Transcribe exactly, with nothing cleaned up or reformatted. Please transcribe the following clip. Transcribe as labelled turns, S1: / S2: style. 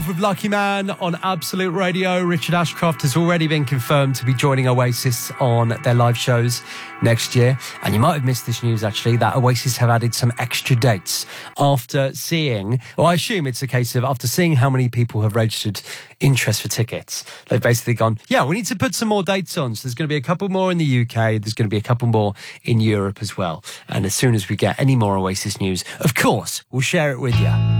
S1: with Lucky Man on Absolute Radio. Richard Ashcroft has already been confirmed to be joining Oasis on their live shows next year. And you might have missed this news, actually, that Oasis have added some extra dates after seeing, well, I assume it's a case of after seeing how many people have registered interest for tickets. They've basically gone, yeah, we need to put some more dates on. So there's going to be a couple more in the U K. There's going to be a couple more in Europe as well. And as soon as we get any more Oasis news, of course, we'll share it with you.